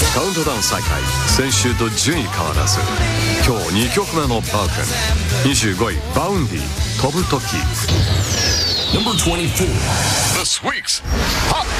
カウントダウン再開。先週と順位変わらず。今日2曲目のバークン。25位バウンディ飛ぶ時。 Number 24. This week's Hot